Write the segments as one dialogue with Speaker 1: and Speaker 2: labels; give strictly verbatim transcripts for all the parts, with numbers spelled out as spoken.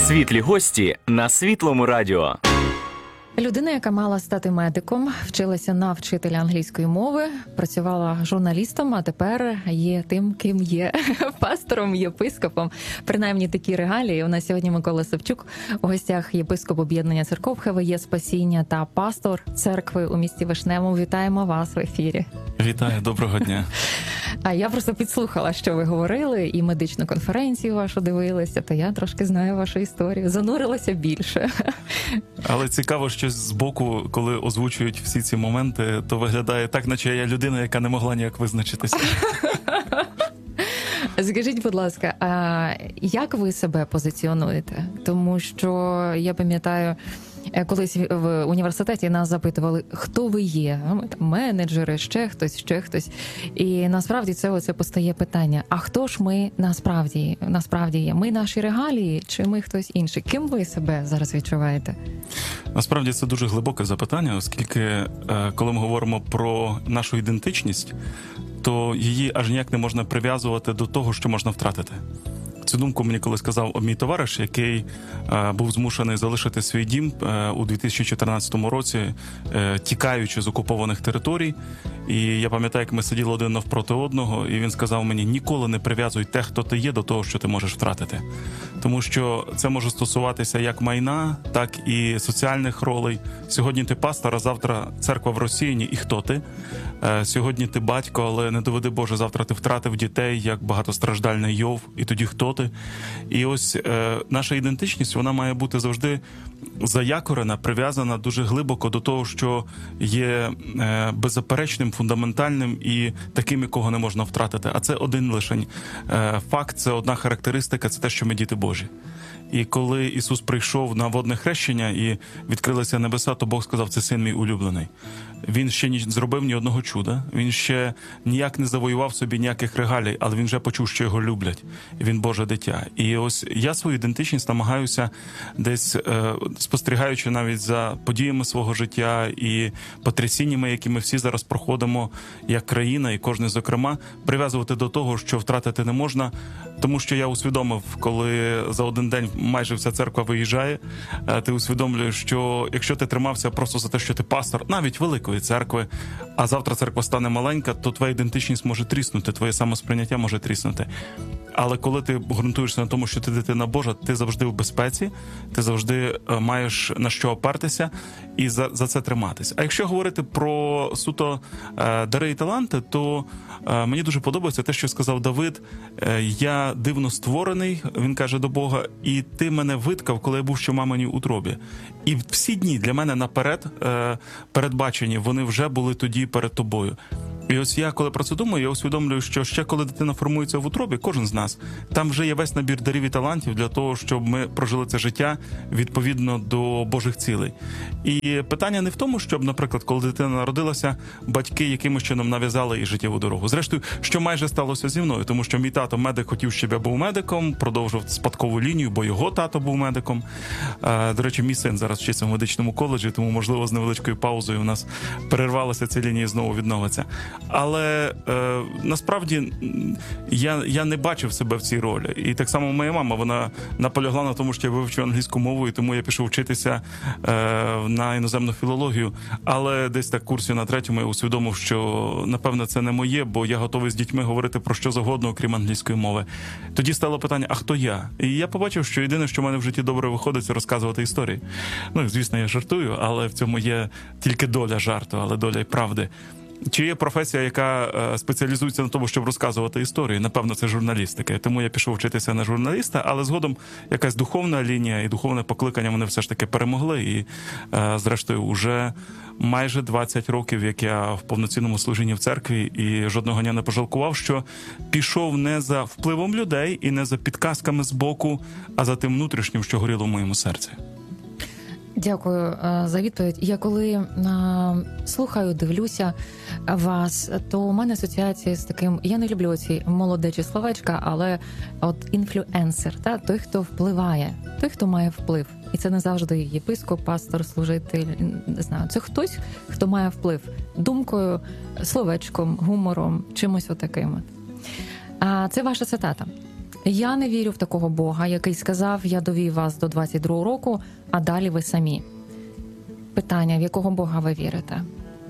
Speaker 1: Світлі гості на Світлому радіо.
Speaker 2: Людина, яка мала стати медиком, вчилася на вчителя англійської мови, працювала журналістом, а тепер є тим, ким є – пастором, єпископом. Принаймні такі регалії. У нас сьогодні Микола Савчук, у гостях єпископ об'єднання церков ХВЄ Спасіння та пастор церкви у місті Вишневому. Вітаємо вас в ефірі.
Speaker 3: Вітаю, доброго дня.
Speaker 2: А я просто підслухала, що ви говорили, і медичну конференцію вашу дивилася, то я трошки знаю вашу історію, занурилася більше.
Speaker 3: Але цікаво, що збоку, коли озвучують всі ці моменти, то виглядає так, наче я людина, яка не могла ніяк визначитися.
Speaker 2: Скажіть, будь ласка, а як ви себе позиціонуєте? Тому що я пам'ятаю, колись в університеті нас запитували, хто ви є? Ми там менеджери, ще хтось, ще хтось. І насправді це оце постає питання, а хто ж ми насправді, насправді є? Ми наші регалії чи ми хтось інший? Ким ви себе зараз відчуваєте?
Speaker 3: Насправді це дуже глибоке запитання, оскільки коли ми говоримо про нашу ідентичність, то її аж ніяк не можна прив'язувати до того, що можна втратити. Цю думку мені колись сказав мій товариш, який е, був змушений залишити свій дім е, у дві тисячі чотирнадцятому році, е, тікаючи з окупованих територій. І я пам'ятаю, як ми сиділи один навпроти одного, і він сказав мені, ніколи не прив'язуй те, хто ти є, до того, що ти можеш втратити. Тому що це може стосуватися як майна, так і соціальних ролей. Сьогодні ти пастор, а завтра церква в Росії, і хто ти? Е, сьогодні ти батько, але не доведи Боже, завтра ти втратив дітей, як багатостраждальний Йов, і тоді хто ти? І ось е, наша ідентичність, вона має бути завжди заякорена, прив'язана дуже глибоко до того, що є е, беззаперечним, фундаментальним і таким, якого не можна втратити. А це один лишень е, факт, це одна характеристика, це те, що ми діти Божі. І коли Ісус прийшов на водне хрещення і відкрилися небеса, то Бог сказав, це син мій улюблений. Він ще не зробив ні одного чуда, він ще ніяк не завоював собі ніяких регалій, але він вже почув, що його люблять. І він Боже дитя. І ось я свою ідентичність намагаюся десь, е, спостерігаючи навіть за подіями свого життя і потрясіннями, які ми всі зараз проходимо як країна, і кожен зокрема, прив'язувати до того, що втратити не можна, тому що я усвідомив, коли за один день майже вся церква виїжджає, ти усвідомлюєш, що якщо ти тримався просто за те, що ти пастор, навіть великої церкви, а завтра церква стане маленька, то твоя ідентичність може тріснути, твоє самосприйняття може тріснути. Але коли ти ґрунтуєшся на тому, що ти дитина Божа, ти завжди в безпеці, ти завжди маєш на що опертися і за, за це триматись. А якщо говорити про суто е, дари і таланти, то е, мені дуже подобається те, що сказав Давид. Е, я дивно створений, він каже до Бога, і ти мене виткав, коли я був ще в маминій утробі. І всі дні для мене наперед е, передбачені, вони вже були тоді перед тобою. І ось я, коли про це думаю, я усвідомлюю, що ще коли дитина формується в утробі, кожен з нас, там вже є весь набір дарів і талантів для того, щоб ми прожили це життя відповідно до Божих цілей. І питання не в тому, щоб, наприклад, коли дитина народилася, батьки якимось чином нав'язали їй життєву дорогу. Зрештою, що майже сталося зі мною, тому що мій тато медик хотів, щоб я був медиком, продовжив спадкову лінію, бо його тато був медиком. До речі, мій син зараз вчиться в медичному коледжі, тому, можливо, з невеличкою паузою у нас перервалася ця лінія і знову відновиться. Але е, насправді я, я не бачив себе в цій ролі. І так само моя мама, вона наполягла на тому, що я вивчу англійську мову, і тому я пішов вчитися е, на іноземну філологію. Але десь так в курсі на третьому я усвідомив, що, напевно, це не моє, бо я готовий з дітьми говорити про що завгодно, окрім англійської мови. Тоді стало питання, а хто я? І я побачив, що єдине, що в мене в житті добре виходить, це розказувати історії. Ну, звісно, я жартую, але в цьому є тільки доля жарту, але доля й правди. Чи є професія, яка е, спеціалізується на тому, щоб розказувати історії? Напевно, це журналістика. Тому я пішов вчитися на журналіста, але згодом якась духовна лінія і духовне покликання вони все ж таки перемогли. І, е, зрештою, уже майже двадцять років, як я в повноцінному служінні в церкві, і жодного дня не пожалкував, що пішов не за впливом людей і не за підказками з боку, а за тим внутрішнім, що горіло в моєму серці.
Speaker 2: Дякую за відповідь. Я коли а, слухаю, дивлюся вас, то у мене асоціація з таким, я не люблю ці молодечі словечка, але от інфлюенсер, та, той, хто впливає, той, хто має вплив. І це не завжди єпископ, пастор, служитель, не знаю. Це хтось, хто має вплив думкою, словечком, гумором, чимось отаким. А це ваша цитата. Я не вірю в такого Бога, який сказав, я довів вас до двадцять другого року, а далі ви самі. Питання, в якого Бога ви вірите?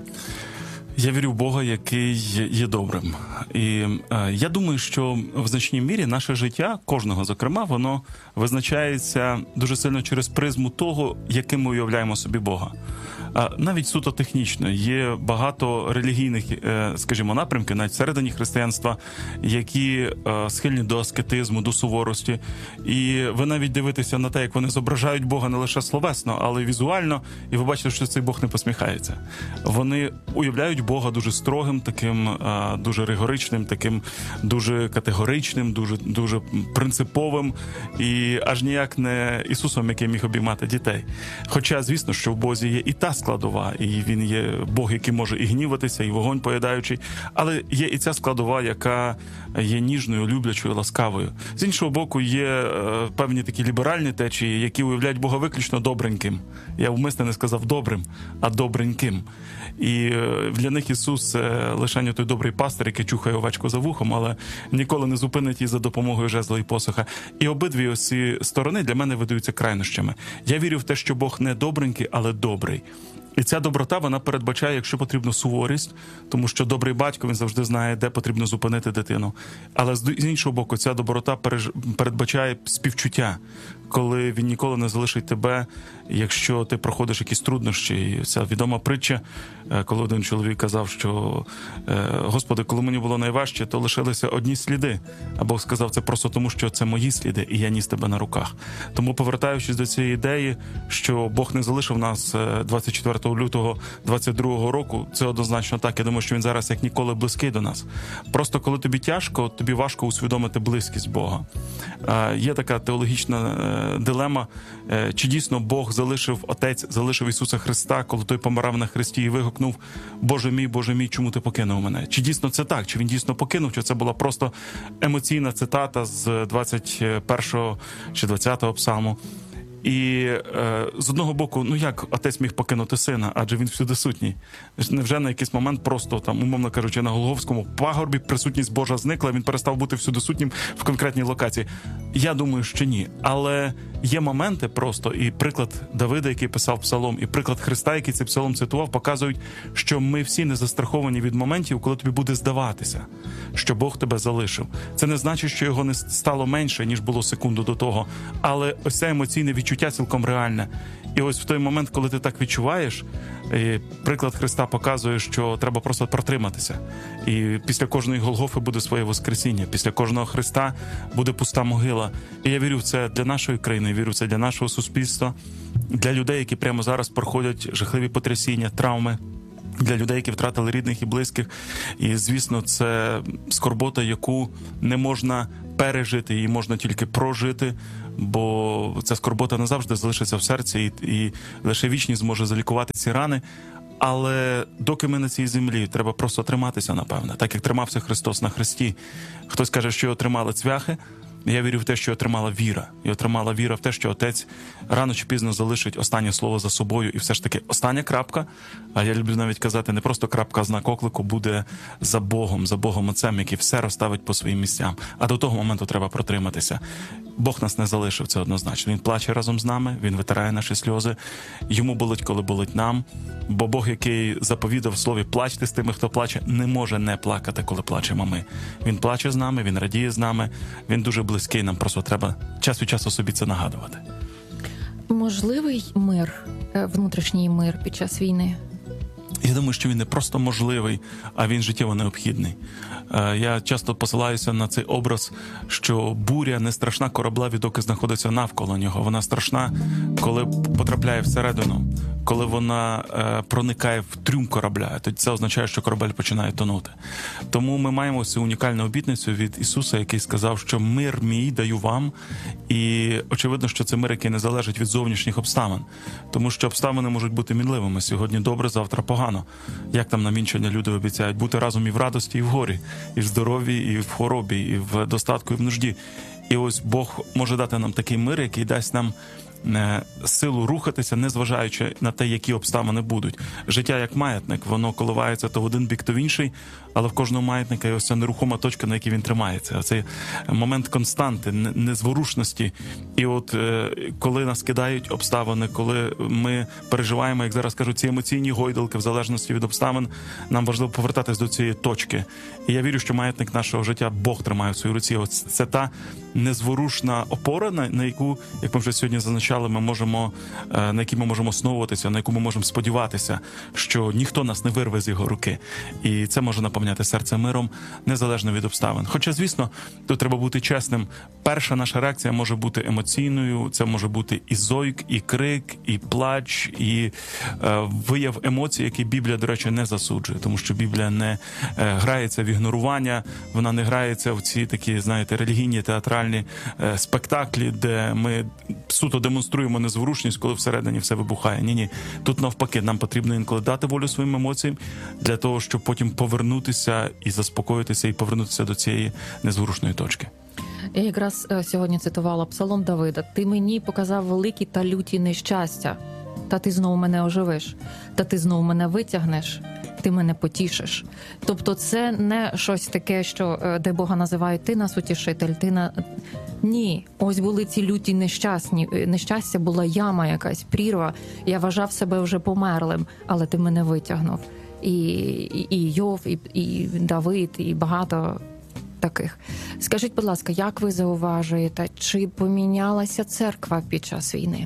Speaker 3: Я вірю в Бога, який є добрим. І е, я думаю, що в значній мірі наше життя, кожного зокрема, воно визначається дуже сильно через призму того, яким ми уявляємо собі Бога. А навіть суто технічно є багато релігійних, скажімо, напрямків, навіть всередині християнства, які схильні до аскетизму, до суворості. І ви навіть дивитеся на те, як вони зображають Бога не лише словесно, але й візуально, і ви бачите, що цей Бог не посміхається. Вони уявляють Бога дуже строгим, таким дуже ригоричним, таким дуже категоричним, дуже, дуже принциповим, і аж ніяк не Ісусом, який міг обіймати дітей. Хоча, звісно, що в Бозі є і та складова, і він є Бог, який може і гніватися, і вогонь поїдаючий, але є і ця складова, яка є ніжною, люблячою, ласкавою. З іншого боку, є е, певні такі ліберальні течії, які уявляють Бога виключно добреньким. Я вмисне не сказав добрим, а добреньким. І е, для них Ісус це лише той добрий пастир, який чухає овечку за вухом, але ніколи не зупинить її за допомогою жезла і посоха. І обидві ось ці сторони для мене видаються крайнощами. Я вірю в те, що Бог не добренький, але добрий. І ця доброта, вона передбачає, якщо потрібно, суворість, тому що добрий батько, він завжди знає, де потрібно зупинити дитину. Але з іншого боку, ця доброта передбачає співчуття, коли він ніколи не залишить тебе, якщо ти проходиш якісь труднощі. І ця відома притча, коли один чоловік казав, що «Господи, коли мені було найважче, то лишилися одні сліди». А Бог сказав, це просто тому, що це мої сліди, і я ніс тебе на руках. Тому, повертаючись до цієї ідеї, що Бог не залишив нас двадцять четвертого лютого двадцять другого року, це однозначно так. Я думаю, що він зараз як ніколи близький до нас. Просто коли тобі тяжко, тобі важко усвідомити близькість Бога. Є така теологічна дилема, чи дійсно Бог залишив, Отець залишив Ісуса Христа, коли той помирав на хресті і вигукнув: «Боже мій, Боже мій, чому ти покинув мене?» Чи дійсно це так? Чи він дійсно покинув? Чи це була просто емоційна цитата з двадцять першого чи двадцятого псалму? І е, з одного боку, ну як отець міг покинути сина, адже він всюди сутній? Невже на якийсь момент просто, там, умовно кажучи, на Голгофському пагорбі присутність Божа зникла, він перестав бути всюдисутнім в конкретній локації? Я думаю, що ні. Але є моменти просто, і приклад Давида, який писав псалом, і приклад Христа, який цей псалом цитував, показують, що ми всі не застраховані від моментів, коли тобі буде здаватися, що Бог тебе залишив. Це не значить, що його не стало менше, ніж було секунду до того, але ось це емоційне відчуття цілком реальне. І ось в той момент, коли ти так відчуваєш, приклад Христа показує, що треба просто протриматися. І після кожної Голгофи буде своє воскресіння, після кожного Христа буде пуста могила. І я вірю в це для нашої країни, вірю в це для нашого суспільства, для людей, які прямо зараз проходять жахливі потрясіння, травми, для людей, які втратили рідних і близьких. І, звісно, це скорбота, яку не можна пережити, її можна тільки прожити, бо ця скорбота не завжди залишиться в серці, і, і лише вічність зможе залікувати ці рани. Але доки ми на цій землі, треба просто триматися, напевне, так як тримався Христос на хресті. Хтось каже, що його тримали цвяхи. Я вірю в те, що отримала віра. І отримала віра в те, що Отець рано чи пізно залишить останнє слово за собою. І все ж таки остання крапка, а я люблю навіть казати, не просто крапка, а знак оклику, буде за Богом, за Богом Отцем, який все розставить по своїм місцям. А до того моменту треба протриматися. Бог нас не залишив, це однозначно. Він плаче разом з нами, Він витирає наші сльози. Йому болить, коли болить нам. Бо Бог, який заповідав в слові «плачте з тими, хто плаче», не може не плакати, коли плачемо ми. Він плаче з нами, Він радіє з нами, Він дуже близький, нам просто треба час від часу собі це нагадувати.
Speaker 2: Можливий мир, внутрішній мир під час війни?
Speaker 3: Я думаю, що він не просто можливий, а він життєво необхідний. Я часто посилаюся на цей образ, що буря не страшна корабля, доки знаходиться навколо нього. Вона страшна, коли потрапляє всередину, коли вона проникає в трюм корабля. Тоді це означає, що корабель починає тонути. Тому ми маємо цю унікальну обітницю від Ісуса, який сказав, що мир мій даю вам. І очевидно, що це мир, який не залежить від зовнішніх обставин. Тому що обставини можуть бути мінливими. Сьогодні добре, завтра погано. Як там на вінчання люди обіцяють бути разом і в радості, і в горі, і в здоров'ї, і в хворобі, і в достатку, і в нужді. І ось Бог може дати нам такий мир, який дасть нам е, силу рухатися, незважаючи на те, які обставини будуть. Життя як маятник, воно коливається то в один бік, то в інший, але в кожного маятника є ось ця нерухома точка, на якій він тримається. Оцей момент константи, незворушності. І от е, коли нас кидають обставини, коли ми переживаємо, як зараз кажуть, ці емоційні гойдалки в залежності від обставин, нам важливо повертатись до цієї точки. І я вірю, що маятник нашого життя Бог тримає в своїй руці. Ось це та незворушна опора, на, на яку, як ми вже сьогодні зазначали, ми можемо, е, на якій ми можемо основуватися, на яку ми можемо сподіватися, що ніхто нас не вирве з його руки. І це може наповняти серце миром, незалежно від обставин. Хоча, звісно, тут треба бути чесним. Перша наша реакція може бути емоційною, це може бути і зойк, і крик, і плач, і е, вияв емоцій, які Біблія, до речі, не засуджує, тому що Біблія не е, грається в ігнорування, вона не грається в ці такі, знаєте, релігійні, театральні е, спектаклі, де ми суто демонструємо незворушність, коли всередині все вибухає. Ні-ні. Тут навпаки, нам потрібно інколи дати волю своїм емоціям для того, щоб потім повернутися і заспокоїтися, і повернутися до цієї незворушної точки.
Speaker 2: Я якраз е, сьогодні цитувала Псалом Давида. «Ти мені показав великі та люті нещастя, та ти знову мене оживиш, та ти знову мене витягнеш, ти мене потішиш». Тобто це не щось таке, що е, де Бога називають «ти нас утішитель», «ти на...» Ні, ось були ці люті нещасні. Нещастя була яма якась, прірва. Я вважав себе вже померлим, але ти мене витягнув. І, і, і Йов, і, і Давид, і багато таких. Скажіть, будь ласка, як ви зауважуєте, чи помінялася церква під час війни?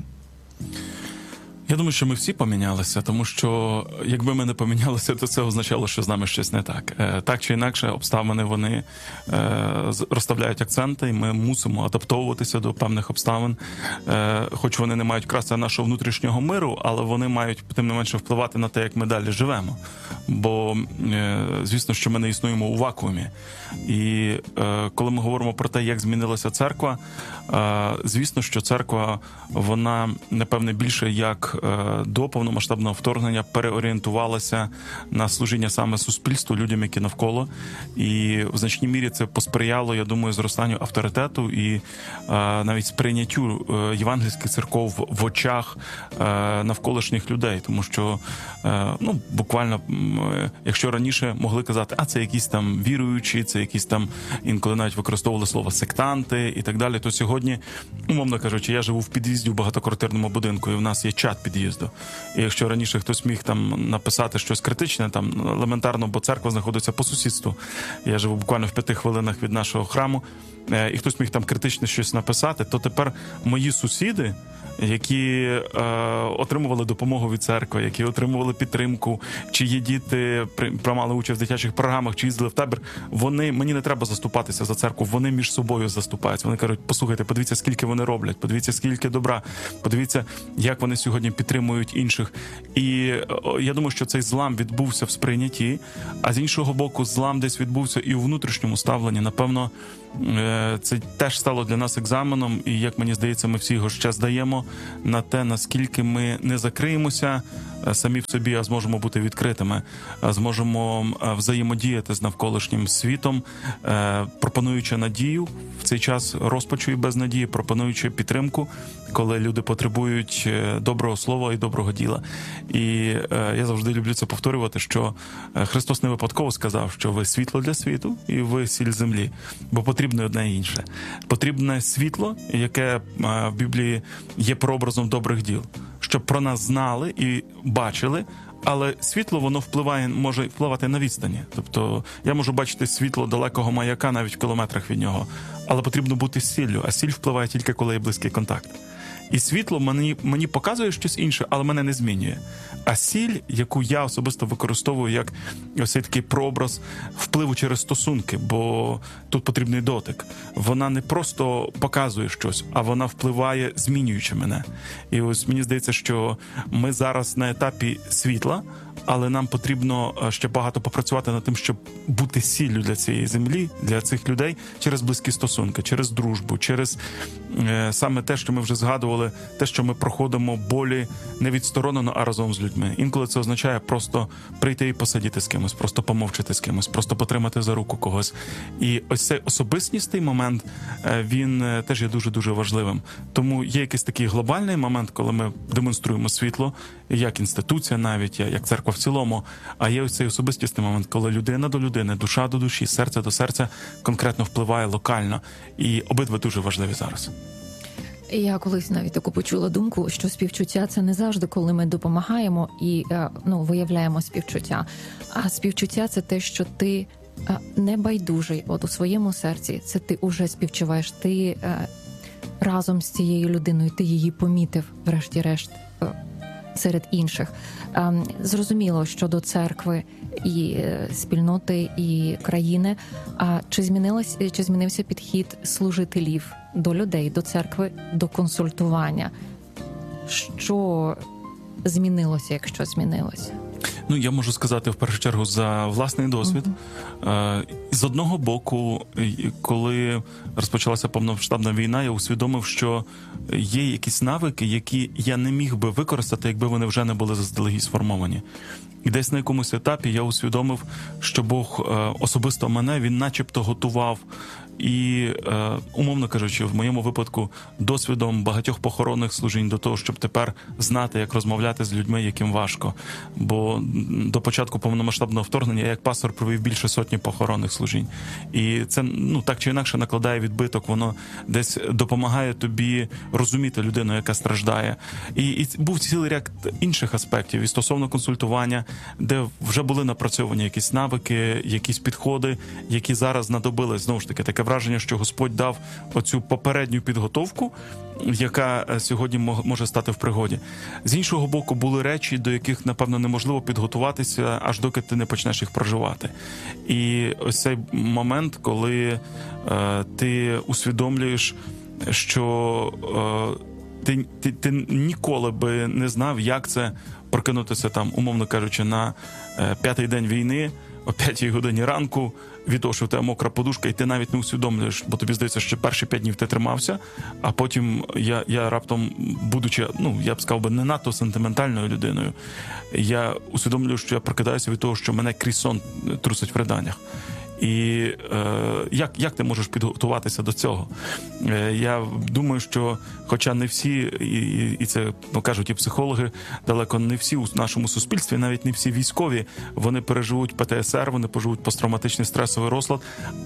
Speaker 3: Я думаю, що ми всі помінялися, тому що якби ми не помінялися, то це означало, що з нами щось не так. Так чи інакше, обставини, вони розставляють акценти, і ми мусимо адаптовуватися до певних обставин. Хоч вони не мають красти нашого внутрішнього миру, але вони мають, тим не менше, впливати на те, як ми далі живемо. Бо, звісно, що ми не існуємо у вакуумі. І коли ми говоримо про те, як змінилася церква, звісно, що церква, вона, напевне, більше як до повномасштабного вторгнення переорієнтувалася на служіння саме суспільству, людям, які навколо. І в значній мірі це посприяло, я думаю, зростанню авторитету і навіть сприйняттю євангельських церков в очах навколишніх людей. Тому що, ну, буквально, якщо раніше могли казати, а це якісь там віруючі, це якісь там, інколи навіть використовували слово сектанти і так далі, то сьогодні, умовно кажучи, я живу в під'їзді в багатоквартирному будинку, і в нас є чат під'їзду. І якщо раніше хтось міг там написати щось критичне, там елементарно, бо церква знаходиться по сусідству. Я живу буквально в п'яти хвилинах від нашого храму, і хтось міг там критично щось написати, то тепер мої сусіди, які е, отримували допомогу від церкви, які отримували підтримку, чи є діти, приймали участь в дитячих програмах, чи їздили в табір, вони, мені не треба заступатися за церкву, вони між собою заступаються. Вони кажуть, послухайте, подивіться, скільки вони роблять, подивіться, скільки добра, подивіться, як вони сьогодні підтримують інших. І о, я думаю, що цей злам відбувся в сприйнятті, а з іншого боку, злам десь відбувся і у внутрішньому ставленні. Напевно, е, це теж стало для нас екзаменом, і, як мені здається, ми всі його ще здаємо, на те, наскільки ми не закриємося самі в собі, а зможемо бути відкритими, зможемо взаємодіяти з навколишнім світом, пропонуючи надію в цей час розпачу і безнадії, пропонуючи підтримку, коли люди потребують доброго слова і доброго діла. І я завжди люблю це повторювати, що Христос не випадково сказав, що ви світло для світу і ви сіль землі, бо потрібно одне і інше. Потрібне світло, яке в Біблії є прообразом добрих діл, щоб про нас знали і бачили, але світло, воно впливає, може впливати на відстані. Тобто я можу бачити світло далекого маяка навіть в кілометрах від нього, але потрібно бути сіллю, а сіль впливає тільки, коли є близький контакт. І світло мені, мені показує щось інше, але мене не змінює. А сіль, яку я особисто використовую як ось такий прообраз впливу через стосунки, бо тут потрібний дотик, вона не просто показує щось, а вона впливає, змінюючи мене. І ось мені здається, що ми зараз на етапі світла, але нам потрібно ще багато попрацювати над тим, щоб бути сіллю для цієї землі, для цих людей через близькі стосунки, через дружбу, через е, саме те, що ми вже згадували, те, що ми проходимо болі не відсторонено, а разом з людьми. Інколи це означає просто прийти і посидіти з кимось, просто помовчати з кимось, просто потримати за руку когось. І ось цей особистісний момент, е, він е, теж є дуже-дуже важливим. Тому є якийсь такий глобальний момент, коли ми демонструємо світло, як інституція навіть, як церква в цілому, а є ось цей особистісний момент, коли людина до людини, душа до душі, серце до серця конкретно впливає локально. І обидва дуже важливі зараз.
Speaker 2: Я колись навіть таку почула думку, що співчуття – це не завжди, коли ми допомагаємо і ну, виявляємо співчуття. А співчуття – це те, що ти не байдужий от у своєму серці. Це ти уже співчуваєш, ти разом з цією людиною, ти її помітив, врешті-решт, серед інших. Зрозуміло, щодо церкви і спільноти, і країни. А чи змінилось, чи змінився підхід служителів до людей, до церкви, до консультування? Що змінилося, якщо змінилося?
Speaker 3: Ну, я можу сказати, в першу чергу, за власний досвід. Uh-huh. З одного боку, коли розпочалася повномасштабна війна, я усвідомив, що є якісь навики, які я не міг би використати, якби вони вже не були заздалегідь сформовані. І десь на якомусь етапі я усвідомив, що Бог особисто мене, він начебто готував. І, умовно кажучи, в моєму випадку досвідом багатьох похоронних служінь до того, щоб тепер знати, як розмовляти з людьми, яким важко. Бо до початку повномасштабного вторгнення я як пастор провів більше сотні похоронних служінь. І це, ну, так чи інакше накладає відбиток, воно десь допомагає тобі розуміти людину, яка страждає. І, і був цілий ряд інших аспектів і стосовно консультування, де вже були напрацьовані якісь навики, якісь підходи, які зараз знадобились. Знову ж таки, таке враження, що Господь дав оцю попередню підготовку, яка сьогодні може стати в пригоді. З іншого боку, були речі, до яких, напевно, неможливо підготуватися, аж доки ти не почнеш їх проживати. І ось цей момент, коли е, ти усвідомлюєш, що е, ти, ти, ти ніколи би не знав, як це прокинутися там, умовно кажучи, на е, п'ятий день війни, о п'ятій годині ранку, від того, що в тебе мокра подушка, і ти навіть не усвідомлюєш, бо тобі здається, що перші п'ять днів ти тримався, а потім я, я раптом, будучи, ну, я б сказав би, не надто сентиментальною людиною, я усвідомлюю, що я прокидаюся від того, що мене крізь сон трусить в риданнях. І е, як, як ти можеш підготуватися до цього? Е, я думаю, що хоча не всі, і, і це ну, кажуть і психологи, далеко не всі у нашому суспільстві, навіть не всі військові, вони переживуть Пе Те Ес Ер, вони переживуть посттравматичний стресовий розлад,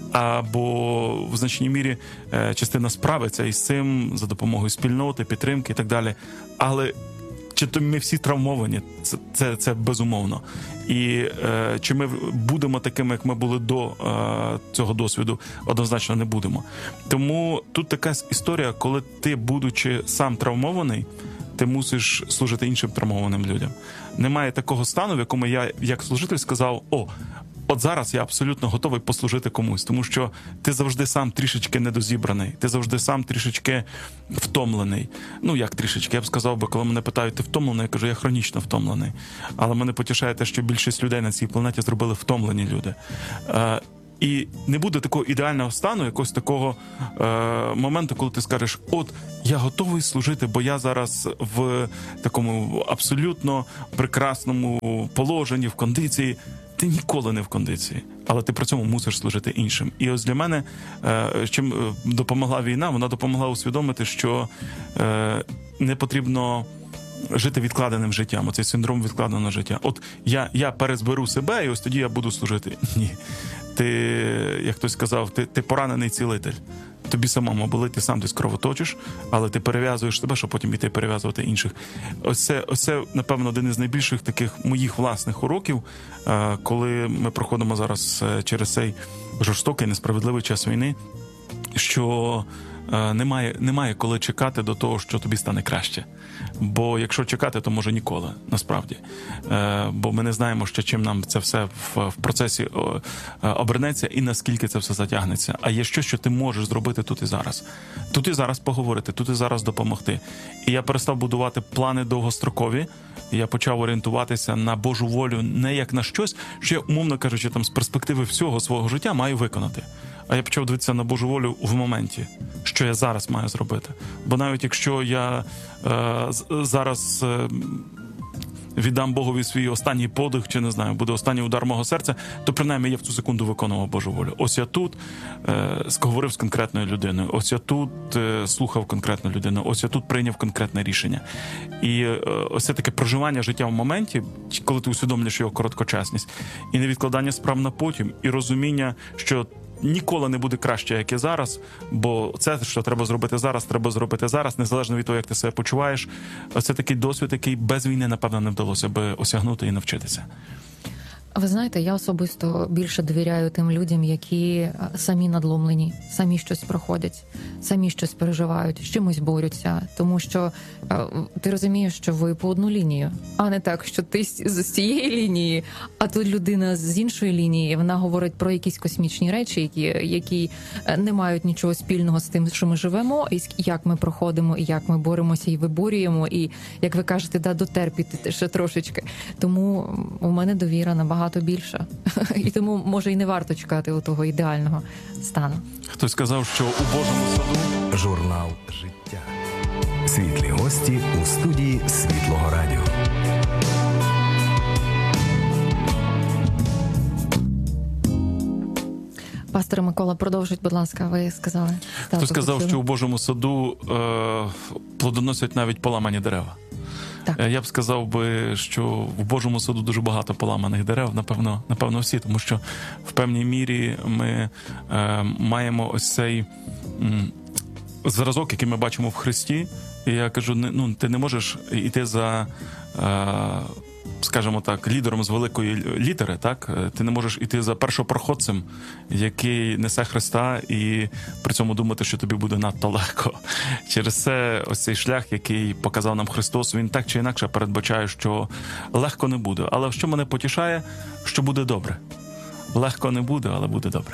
Speaker 3: або в значній мірі е, частина справиться із цим за допомогою спільноти, підтримки і так далі. Але чи то ми всі травмовані, це, це, це безумовно. І е, чи ми будемо такими, як ми були до е, цього досвіду, однозначно не будемо. Тому тут така історія, коли ти, будучи сам травмований, ти мусиш служити іншим травмованим людям. Немає такого стану, в якому я, як служитель, сказав, о, от зараз я абсолютно готовий послужити комусь, тому що ти завжди сам трішечки недозібраний, ти завжди сам трішечки втомлений. Ну, як трішечки, я б сказав би, коли мене питають, ти втомлений, я кажу, я хронічно втомлений. Але мене потішає те, що більшість людей на цій планеті зробили втомлені люди. Е, і не буде такого ідеального стану, якогось такого е, моменту, коли ти скажеш, от, я готовий служити, бо я зараз в такому абсолютно прекрасному положенні, в кондиції. Ти ніколи не в кондиції, але ти при цьому мусиш служити іншим. І ось для мене, чим допомогла війна, вона допомогла усвідомити, що не потрібно жити відкладеним життям, оцей синдром відкладеного життя. От я, я перезберу себе, і ось тоді я буду служити. Ні. Ти, як хтось сказав, ти, ти поранений цілитель. Тобі самому болить, ти сам десь кровоточиш, але ти перев'язуєш себе, щоб потім іти перев'язувати інших. Ось це, ось це, напевно, один із найбільших таких моїх власних уроків, коли ми проходимо зараз через цей жорстокий, несправедливий час війни, що е, немає, немає коли чекати до того, що тобі стане краще. Бо якщо чекати, то може ніколи, насправді. Е, бо ми не знаємо, ще чим нам це все в, в процесі о, обернеться і наскільки це все затягнеться. А є щось, що ти можеш зробити тут і зараз. Тут і зараз поговорити, тут і зараз допомогти. І я перестав будувати плани довгострокові. Я почав орієнтуватися на Божу волю не як на щось, що я, умовно кажучи, там з перспективи всього свого життя маю виконати. А я почав дивитися на Божу волю в моменті, що я зараз маю зробити. Бо навіть якщо я е, зараз е, віддам Богові свій останній подих, чи не знаю, буде останній удар мого серця, то принаймні я в цю секунду виконував Божу волю. Ось я тут е, говорив з конкретною людиною, ось я тут е, слухав конкретну людину, ось я тут прийняв конкретне рішення. І е, ось це таке проживання життя в моменті, коли ти усвідомлюєш його короткочасність, і невідкладання справ на потім, і розуміння, що ніколи не буде краще, як і зараз, бо це, що треба зробити зараз, треба зробити зараз, незалежно від того, як ти себе почуваєш. Це такий досвід, який без війни, напевно, не вдалося би осягнути і навчитися.
Speaker 2: Ви знаєте, я особисто більше довіряю тим людям, які самі надломлені, самі щось проходять, самі щось переживають, з чимось борються. Тому що ти розумієш, що ви по одну лінію, а не так, що ти з цієї лінії, а тут людина з іншої лінії, вона говорить про якісь космічні речі, які, які не мають нічого спільного з тим, що ми живемо, і як ми проходимо, і як ми боремося і виборюємо, і, як ви кажете, да, дотерпіти ще трошечки. Тому у мене довіра набагато Багато більше. І тому, може, і не варто чекати у того ідеального стану.
Speaker 3: Хтось сказав, що у Божому саду...
Speaker 4: Журнал «Життя». Світлі гості у студії Світлого Радіо.
Speaker 2: Пастор Микола, продовжіть, будь ласка, ви сказали.
Speaker 3: Хтось сказав, що у Божому саду е- плодоносять навіть поламані дерева.
Speaker 2: Так.
Speaker 3: Я б сказав би, що в Божому саду дуже багато поламаних дерев, напевно, напевно всі, тому що в певній мірі ми е, маємо ось цей м, зразок, який ми бачимо в Христі. І я кажу, не, ну, ти не можеш йти за, е, скажімо так, лідером з великої літери, так? Ти не можеш йти за першопроходцем, який несе Христа, і при цьому думати, що тобі буде надто легко. Через це ось цей шлях, який показав нам Христос, він так чи інакше передбачає, що легко не буде. Але що мене потішає, що буде добре. Легко не буде, але буде добре.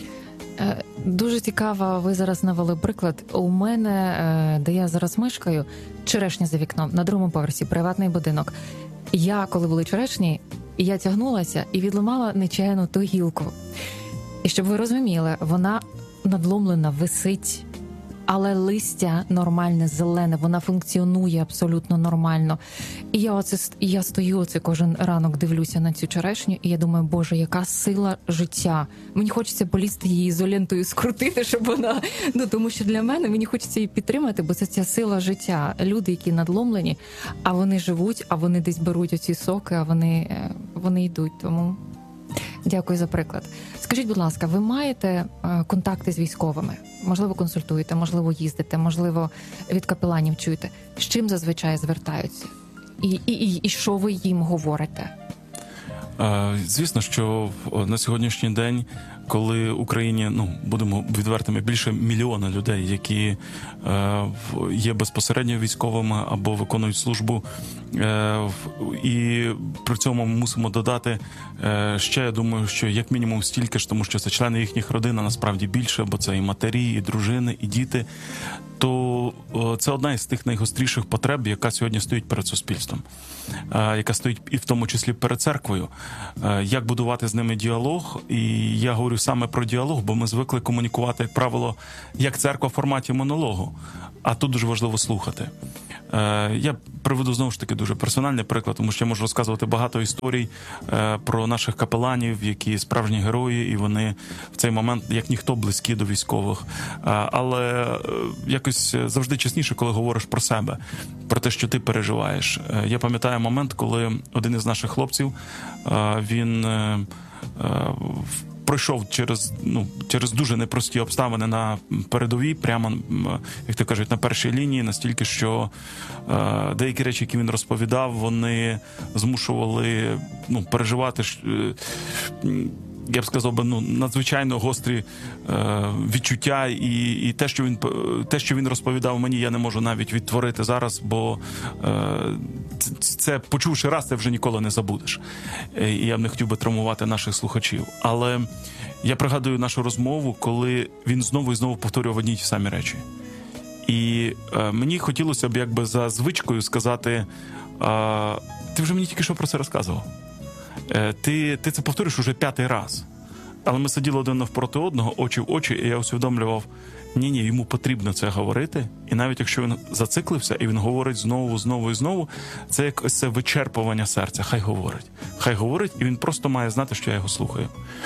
Speaker 2: Дуже цікаво, ви зараз навели приклад. У мене, де я зараз мешкаю, черешня за вікном, на другому поверсі, приватний будинок. Я, коли були черешні, я тягнулася і відламала нечайно ту гілку. І щоб ви розуміли, вона надломлена, висить, але листя нормальне, зелене, вона функціонує абсолютно нормально. І я оце я стою оце кожен ранок, дивлюся на цю черешню, і я думаю, Боже, яка сила життя. Мені хочеться полізти її ізолентою скрутити, щоб вона, ну тому що для мене мені хочеться її підтримати, бо це ця сила життя. Люди, які надломлені, а вони живуть, а вони десь беруть оці соки, а вони, вони йдуть. Тому дякую за приклад. Скажіть, будь ласка, ви маєте контакти з військовими? Можливо, консультуєте, можливо, їздите, можливо, від капеланів чуєте. З чим зазвичай звертаються? І, і, і, і що ви їм говорите?
Speaker 3: Звісно, що на сьогоднішній день, коли в Україні, ну, будемо відвертими, більше мільйона людей, які е, є безпосередньо військовими або виконують службу, е, і при цьому ми мусимо додати е, ще, я думаю, що як мінімум стільки ж, тому що це члени їхніх родин, а насправді більше, бо це і матері, і дружини, і діти, то це одна із тих найгостріших потреб, яка сьогодні стоїть перед суспільством, яка стоїть і в тому числі перед церквою. Як будувати з ними діалог? І я говорю саме про діалог, бо ми звикли комунікувати, як правило, як церква в форматі монологу, а тут дуже важливо слухати. Я приведу, знову ж таки, дуже персональний приклад, тому що я можу розказувати багато історій про наших капеланів, які справжні герої, і вони в цей момент, як ніхто, близькі до військових. Але якось завжди чесніше, коли говориш про себе, про те, що ти переживаєш. Я пам'ятаю момент, коли один із наших хлопців, він пройшов через, ну, через дуже непрості обставини на передовій, прямо, як то кажуть, на першій лінії, настільки, що е, деякі речі, які він розповідав, вони змушували, ну, переживати, е, я б сказав би, ну, надзвичайно гострі е, відчуття, і, і те, що він, те, що він розповідав мені, я не можу навіть відтворити зараз, бо е, це, це, почувши раз, ти вже ніколи не забудеш. І я б не хотів би травмувати наших слухачів. Але я пригадую нашу розмову, коли він знову і знову повторював одні й ті самі речі. І е, мені хотілося б якби за звичкою сказати, е, ти вже мені тільки що про це розказував. Е, ти, ти це повторюєш уже п'ятий раз. Але ми сиділи один навпроти одного, очі в очі, і я усвідомлював, ні-ні, йому потрібно це говорити. І навіть якщо він зациклився, і він говорить знову, знову і знову, це як ось це вичерпування серця. Хай говорить. Хай говорить, і він просто має знати, що я його слухаю.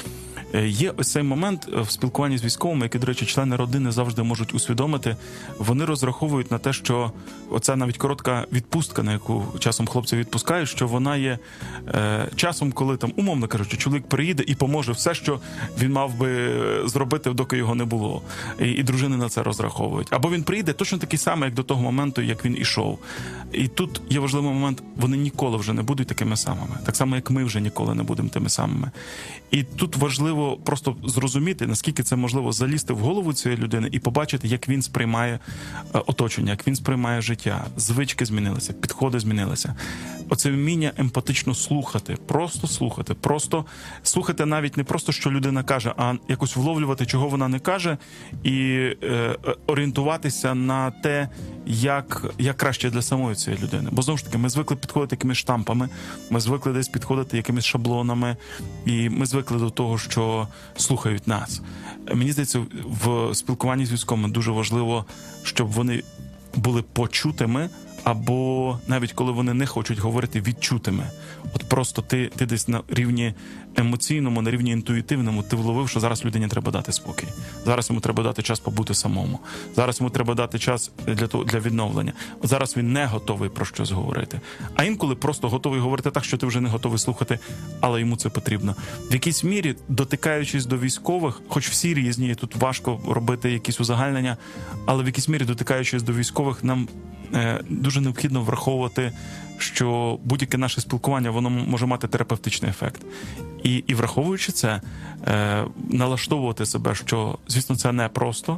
Speaker 3: Є ось цей момент в спілкуванні з військовими, який, до речі, члени родини завжди можуть усвідомити. Вони розраховують на те, що оця навіть коротка відпустка, на яку часом хлопці відпускають, що вона є е, часом, коли там, умовно кажучи, чоловік приїде і поможе все, що він мав би зробити, доки його не було. І, і дружини на це розраховують. Або він приїде точно такий самий, як до того моменту, як він ішов. І тут є важливий момент, вони ніколи вже не будуть такими самими. Так само, як ми вже ніколи не будемо тими самими. І тут важливо просто зрозуміти, наскільки це можливо залізти в голову цієї людини і побачити, як він сприймає оточення, як він сприймає життя. Звички змінилися, підходи змінилися. Оце вміння емпатично слухати, просто слухати, просто слухати навіть не просто, що людина каже, а якось вловлювати, чого вона не каже, і е, орієнтуватися на те, як, як краще для самої цієї людини. Бо, знову ж таки, ми звикли підходити якимись штампами, ми звикли десь підходити якимись шаблонами, і ми звикли до того, що слухають нас. Мені здається, в спілкуванні з військовими дуже важливо, щоб вони були почутими, або навіть коли вони не хочуть говорити, відчутими. От просто ти, ти десь на рівні емоційному, на рівні інтуїтивному, ти вловив, що зараз людині треба дати спокій. Зараз йому треба дати час побути самому. Зараз йому треба дати час для того, для відновлення. От зараз він не готовий про щось говорити. А інколи просто готовий говорити так, що ти вже не готовий слухати, але йому це потрібно. В якійсь мірі, дотикаючись до військових, хоч всі різні, і тут важко робити якісь узагальнення, але в якійсь мірі, дотикаючись до військових, нам дуже необхідно враховувати, що будь-яке наше спілкування, воно може мати терапевтичний ефект. І, і враховуючи це, е, налаштовувати себе, що, звісно, це не просто,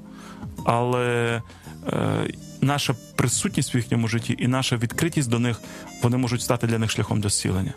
Speaker 3: але е, наша присутність в їхньому житті і наша відкритість до них, вони можуть стати для них шляхом до зцілення.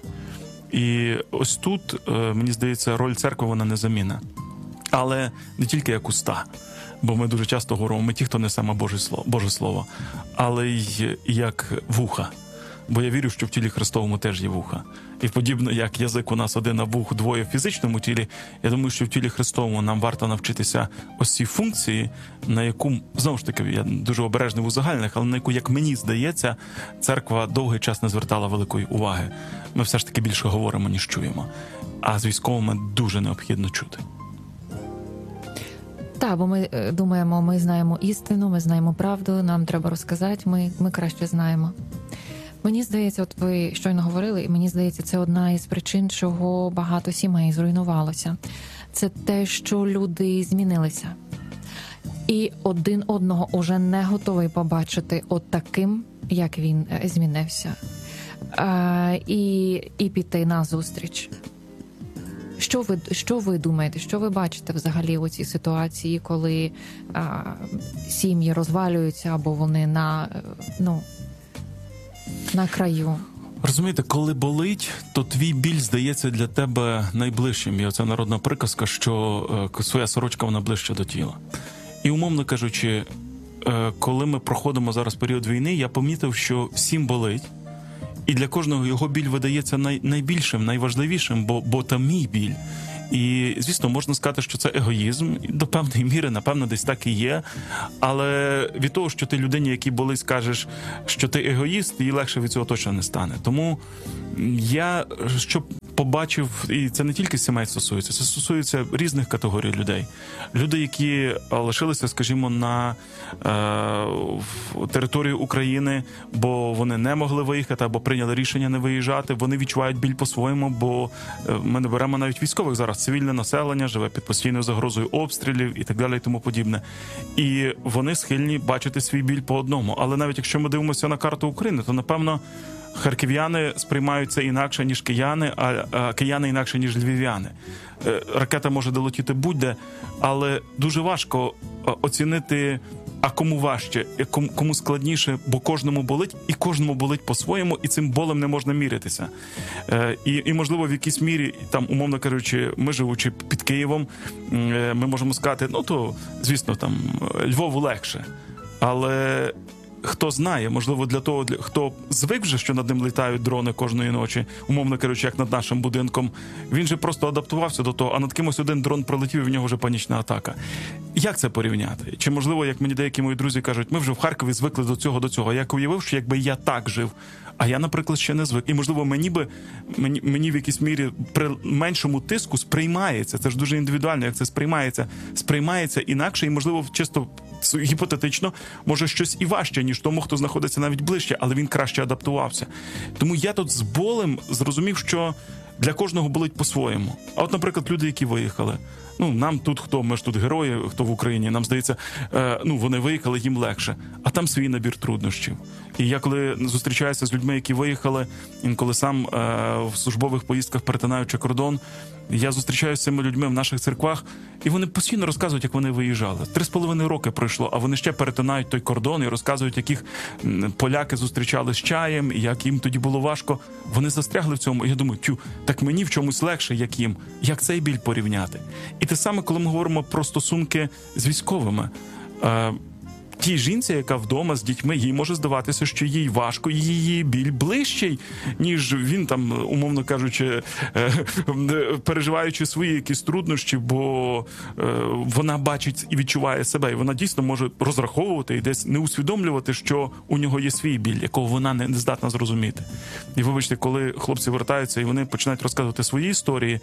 Speaker 3: І ось тут, е, мені здається, роль церкви, вона незамінна. Але не тільки як уста. Бо ми дуже часто говоримо, ми ті, хто несемо Боже Слово, Боже Слово, але й як вуха. Бо я вірю, що в тілі Христовому теж є вуха. І подібно, як язик у нас один, а вух двоє в фізичному тілі, я думаю, що в тілі Христовому нам варто навчитися ось ці функції, на яку, знову ж таки, я дуже обережний в узагальних, але на яку, як мені здається, церква довгий час не звертала великої уваги. Ми все ж таки більше говоримо, ніж чуємо. А з військовими дуже необхідно чути.
Speaker 2: Так, бо ми думаємо, ми знаємо істину, ми знаємо правду, нам треба розказати, ми, ми краще знаємо. Мені здається, от ви щойно говорили, і мені здається, це одна із причин, чого багато сімей зруйнувалося. Це те, що люди змінилися. І один одного уже не готовий побачити от таким, як він змінився. А, і, і піти на зустріч. Що ви, що ви думаєте, що ви бачите взагалі у цій ситуації, коли а, сім'ї розвалюються або вони на, ну, на краю?
Speaker 3: Розумієте, коли болить, то твій біль здається для тебе найближчим. І оця народна приказка, що е, своя сорочка, вона ближче до тіла. І умовно кажучи, е, коли ми проходимо зараз період війни, я помітив, що всім болить. І для кожного його біль видається най, найбільшим, найважливішим, бо, бо там мій біль. І, звісно, можна сказати, що це егоїзм. До певної міри, напевно, десь так і є. Але від того, що ти людині, якій болить, скажеш, що ти егоїст, їй легше від цього точно не стане. Тому я, що побачив, і це не тільки сімей стосується, це стосується різних категорій людей. Люди, які лишилися, скажімо, на е, території України, бо вони не могли виїхати, або прийняли рішення не виїжджати, вони відчувають біль по-своєму, бо ми не беремо навіть військових зараз. Цивільне населення живе під постійною загрозою обстрілів і так далі і тому подібне. І вони схильні бачити свій біль по одному. Але навіть якщо ми дивимося на карту України, то, напевно, Харків'яни сприймають це інакше, ніж кияни, а, а кияни інакше, ніж львів'яни. Е, ракета може долетіти будь-де, але дуже важко е, оцінити, а кому важче, е, кому, кому складніше, бо кожному болить, і кожному болить по-своєму, і цим болем не можна мірятися. Е, і, і, можливо, в якійсь мірі, там, умовно кажучи, ми, живучи під Києвом, е, ми можемо сказати, ну, то, звісно, там, Львову легше. Але хто знає, можливо, для того, для, хто звик вже, що над ним літають дрони кожної ночі, умовно кажучи, як над нашим будинком, він же просто адаптувався до того, а над кимось один дрон прилетів, і в нього вже панічна атака. Як це порівняти? Чи, можливо, як мені деякі мої друзі кажуть, ми вже в Харкові звикли до цього, до цього. Я уявив, що якби я так жив, а я, наприклад, ще не звик. І, можливо, мені би, мені, мені в якійсь мірі при меншому тиску сприймається, це ж дуже індивідуально, як це сприймається, сприймається інакше, і, можливо, чисто гіпотетично, може щось і важче, ніж тому, хто знаходиться навіть ближче, але він краще адаптувався. Тому я тут з болем зрозумів, що для кожного болить по-своєму. А от, наприклад, люди, які виїхали. Ну, нам тут хто, ми ж тут герої, хто в Україні, нам здається, е, ну, вони виїхали, їм легше. А там свій набір труднощів. І я коли зустрічаюся з людьми, які виїхали, інколи сам е, в службових поїздках, перетинаючи кордон, я зустрічаюся з цими людьми в наших церквах, і вони постійно розказують, як вони виїжджали. Три з половиною роки пройшло, а вони ще перетинають той кордон і розказують, яких поляки зустрічали з чаєм, і як їм тоді було важко. Вони застрягли в цьому. І я думаю, тю, так мені в чомусь легше, як їм. Як цей біль порівняти? І те саме, коли ми говоримо про стосунки з військовими. Е, Тій жінці, яка вдома з дітьми, їй може здаватися, що їй важко, її біль ближчий, ніж він там, умовно кажучи, переживаючи свої якісь труднощі, бо вона бачить і відчуває себе, і вона дійсно може розраховувати і десь не усвідомлювати, що у нього є свій біль, якого вона не здатна зрозуміти. І вибачте, коли хлопці вертаються і вони починають розказувати свої історії,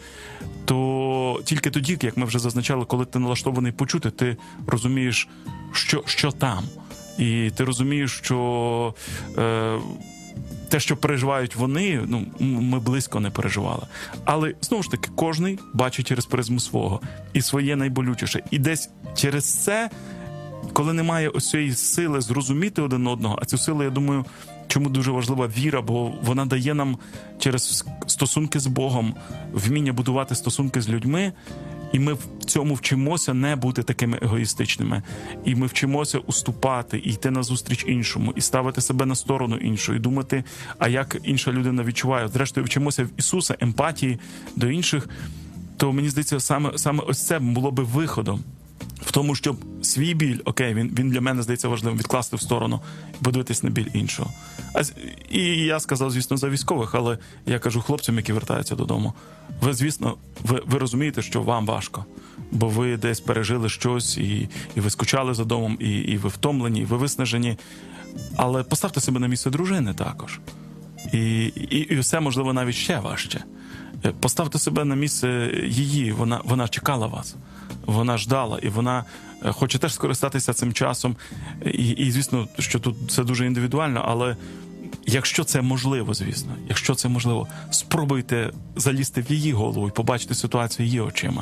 Speaker 3: то тільки тоді, як ми вже зазначали, коли ти налаштований почути, ти розумієш, що, що там. І ти розумієш, що е, те, що переживають вони, ну, ми близько не переживали. Але, знову ж таки, кожний бачить через призму свого. І своє найболючіше. І десь через це, коли немає ось цієї сили зрозуміти один одного, а цю силу, я думаю, чому дуже важлива віра, бо вона дає нам через стосунки з Богом вміння будувати стосунки з людьми, і ми в цьому вчимося не бути такими егоїстичними. І ми вчимося уступати, і йти назустріч іншому, і ставити себе на сторону іншого, і думати, а як інша людина відчуває. Зрештою, вчимося в Ісуса емпатії до інших. То, мені здається, саме, саме ось це було би виходом. В тому, щоб свій біль, окей, він, він для мене, здається, важливим, відкласти в сторону і подивитись на біль іншого. А, і я сказав, звісно, за військових, але я кажу хлопцям, які вертаються додому. Ви, звісно, ви, ви розумієте, що вам важко, бо ви десь пережили щось, і, і ви скучали за домом, і, і ви втомлені, і ви виснажені. Але поставте себе на місце дружини також. І, і, і все, можливо, навіть ще важче. Поставте себе на місце її, вона, вона чекала вас. Вона ждала, і вона хоче теж скористатися цим часом. І, і, звісно, що тут це дуже індивідуально, але якщо це можливо, звісно, якщо це можливо, спробуйте залізти в її голову і побачити ситуацію її очима.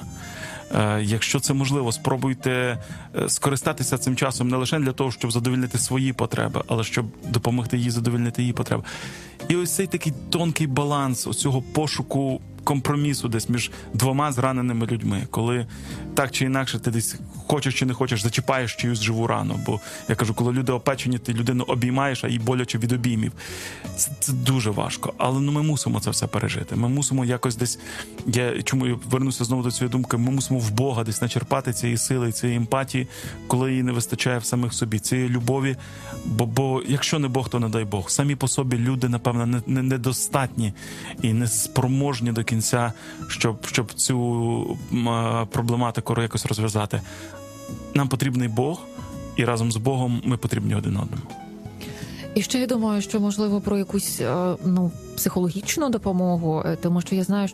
Speaker 3: Якщо це можливо, спробуйте скористатися цим часом не лише для того, щоб задовольнити свої потреби, але щоб допомогти їй задовольнити її потреби. І ось цей такий тонкий баланс оцього пошуку компромісу десь між двома зраненими людьми, коли так чи інакше ти десь хочеш чи не хочеш, зачіпаєш чиюсь живу рану. Бо, я кажу, коли люди опечені, ти людину обіймаєш, а їй боляче від обіймів. Це, це дуже важко. Але ну, ми мусимо це все пережити. Ми мусимо якось десь, я чому я вернуся знову до цієї думки, ми мусимо в Бога десь начерпати цієї сили, цієї емпатії, коли її не вистачає в самих собі, цієї любові. Бо, бо якщо не Бог, то не дай Бог. Самі по собі люди, напевно, не, не, недостатні і не спроможні до кінця, щоб, щоб цю м, проблематику якось розв'язати. Нам потрібний Бог, і разом з Богом ми потрібні один одному.
Speaker 2: І ще я думаю, що можливо про якусь ну психологічну допомогу, тому що я знаю,